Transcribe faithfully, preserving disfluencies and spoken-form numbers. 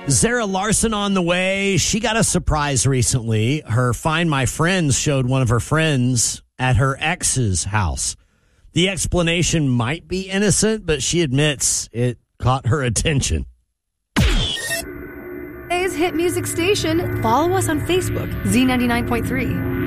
Zara Larson on the way. She got a surprise recently. Her Find My Friends showed one of her friends at her ex's house. The explanation might be innocent, but she admits it caught her attention. Today's hit music station. Follow us on Facebook, Z ninety-nine point three.